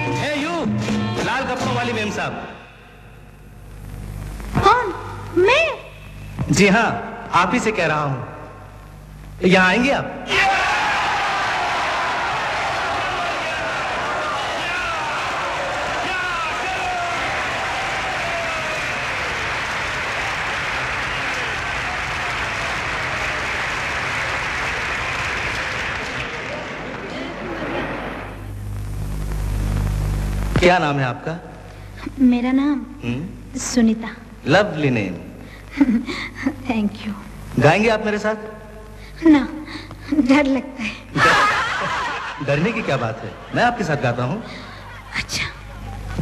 हे you, लाल कपड़ों वाली ma'am साहब। कौन? मैं? जी हाँ, आप ही से कह रहा हूं। यहाँ आएंगे आप? क्या नाम है आपका? मेरा नाम Sunita. Lovely name. Thank you. गाएंगे आप मेरे साथ? ना, डर लगता है। डरने की क्या बात है, मैं आपके साथ गाता हूँ।